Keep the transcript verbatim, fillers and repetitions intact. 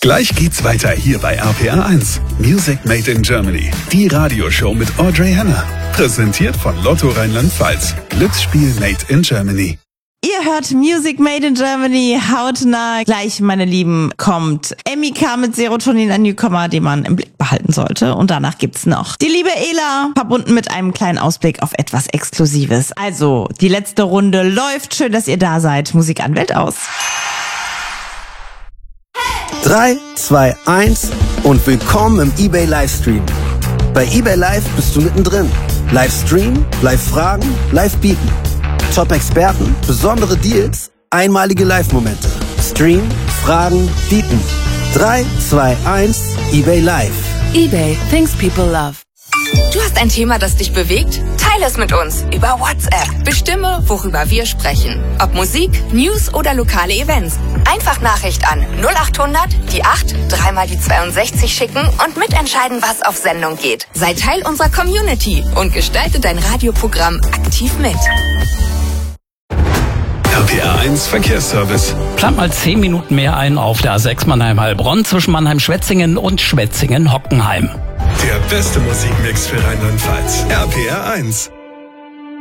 Gleich geht's weiter hier bei R P R eins. Music Made in Germany. Die Radioshow mit Audrey Henner. Präsentiert von Lotto Rheinland-Pfalz. Glücksspiel Made in Germany. Ihr hört Music Made in Germany hautnah. Gleich, meine Lieben, kommt Emika mit Serotonin, ein Newcomer, den man im Blick behalten sollte. Und danach gibt's noch die liebe Ela, verbunden mit einem kleinen Ausblick auf etwas Exklusives. Also, die letzte Runde läuft. Schön, dass ihr da seid. Musik an, Welt aus. drei, zwei, eins und willkommen im eBay Livestream. Bei eBay Live bist du mittendrin. Livestream, Live-Fragen, Live-Bieten. Top-Experten, besondere Deals, einmalige Live-Momente. Stream, Fragen, Bieten. drei, zwei, eins, eBay Live. eBay, things people love. Du hast ein Thema, das dich bewegt? Teile es mit uns über WhatsApp. Bestimme, worüber wir sprechen. Ob Musik, News oder lokale Events. Einfach Nachricht an null acht hundert, die acht, dreimal die zweiundsechzig schicken und mitentscheiden, was auf Sendung geht. Sei Teil unserer Community und gestalte dein Radioprogramm aktiv mit. R P R eins Verkehrsservice. Plant mal zehn Minuten mehr ein auf der A sechs Mannheim-Heilbronn zwischen Mannheim-Schwetzingen und Schwetzingen-Hockenheim. Der beste Musikmix für Rheinland-Pfalz. R P R eins.